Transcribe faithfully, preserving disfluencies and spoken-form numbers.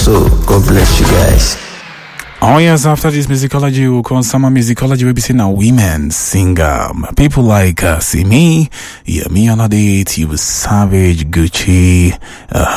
So God bless you guys. Oh yes, after this musicology, we'll come some musicology will be saying now women sing um, people like uh, Simi, Yemi Alade, T. Savage, Gucci, uh,